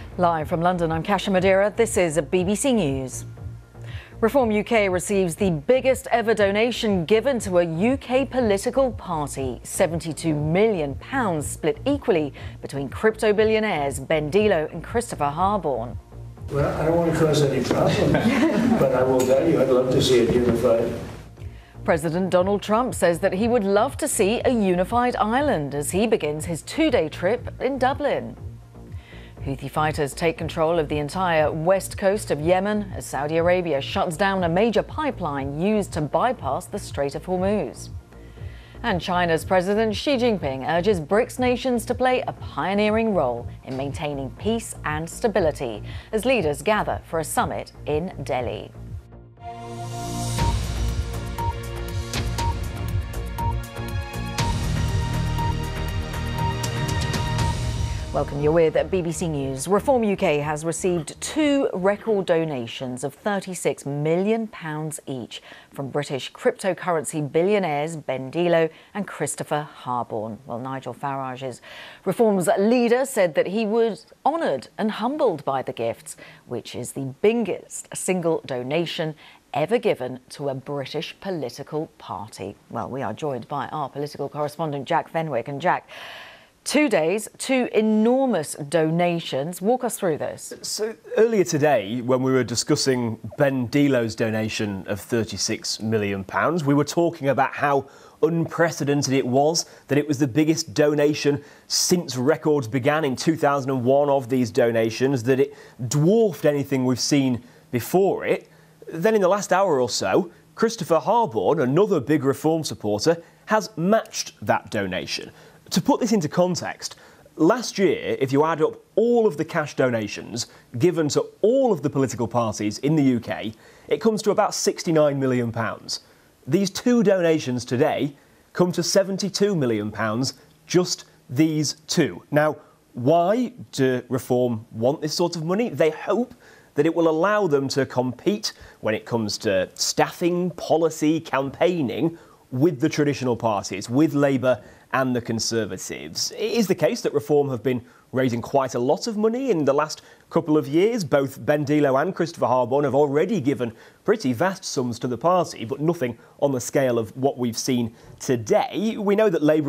Live from London, I'm Kasia Madeira. This is BBC News. Reform UK receives the biggest ever donation given to a UK political party. £72 million split equally between crypto billionaires Ben Dilo and Christopher Harborne. Well, I don't want to cause any problems, but I will tell you I'd love to see it unified. President Donald Trump says that he would love to see a unified Ireland as he begins his two-day trip in Dublin. Houthi fighters take control of the entire west coast of Yemen as Saudi Arabia shuts down a major pipeline used to bypass the Strait of Hormuz. And China's President Xi Jinping urges BRICS nations to play a pioneering role in maintaining peace and stability as leaders gather for a summit in Delhi. Welcome, you're with BBC News. Reform UK has received two record donations of £36 million each from British cryptocurrency billionaires Ben Dilo and Christopher Harborne. Well, Nigel Farage's Reform's leader said that he was honoured and humbled by the gifts, which is the biggest single donation ever given to a British political party. Well, we are joined by our political correspondent Jack Fenwick. And Jack, 2 days, two enormous donations. Walk us through this. So earlier today, when we were discussing Ben Dilo's donation of £36 million, we were talking about how unprecedented it was, that it was the biggest donation since records began in 2001 of these donations, that it dwarfed anything we've seen before it. Then in the last hour or so, Christopher Harborne, another big Reform supporter, has matched that donation. To put this into context, last year, if you add up all of the cash donations given to all of the political parties in the UK, it comes to about £69 million. These two donations today come to £72 million, just these two. Now, why do Reform want this sort of money? They hope that it will allow them to compete when it comes to staffing, policy, campaigning with the traditional parties, with Labour and the Conservatives. It is the case that Reform have been raising quite a lot of money in the last couple of years. Both Ben Dilo and Christopher Harborne have already given pretty vast sums to the party, but nothing on the scale of what we've seen today. We know that Labour